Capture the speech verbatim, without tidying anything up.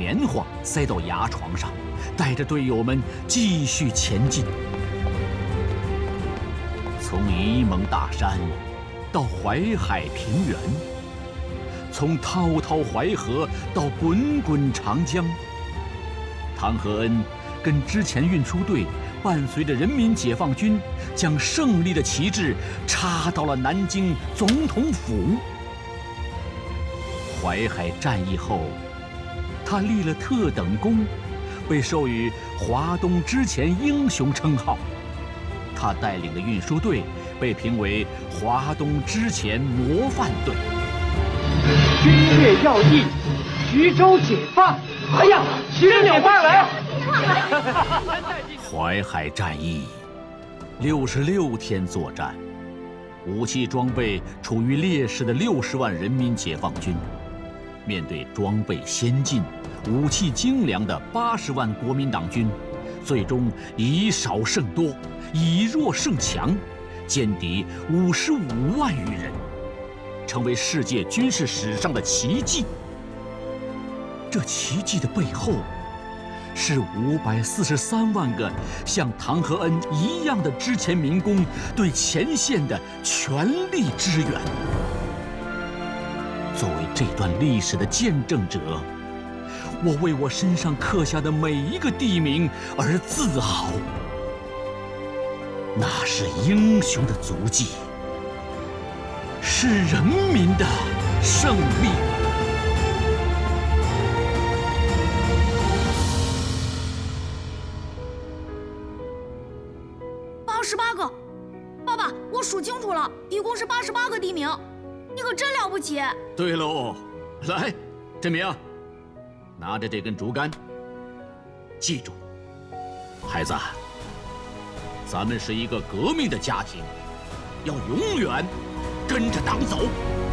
棉花塞到牙床上，带着队友们继续前进。从沂蒙大山到淮海平原，从滔滔淮河到滚滚长江，唐和恩跟之前运输队伴随着人民解放军，将胜利的旗帜插到了南京总统府。淮海战役后，他立了特等功，被授予华东之前英雄称号。他带领的运输队被评为华东之前模范队。 军略要义，徐州解放！哎呀，徐州解放了！ 淮海战役，六十六天作战，武器装备处于劣势的六十万人民解放军，面对装备先进、武器精良的八十万国民党军，最终以少胜多，以弱胜强，歼敌五十五万余人，成为世界军事史上的奇迹。这奇迹的背后，是五百四十三万个像唐和恩一样的之前民工对前线的全力支援。作为这段历史的见证者，我为我身上刻下的每一个地名而自豪。那是英雄的足迹，是人民的胜利。 八十八个，爸爸，我数清楚了，一共是八十八个地名，你可真了不起。 对喽，来，振明，拿着这根竹竿，记住，孩子，咱们是一个革命的家庭，要永远跟着党走。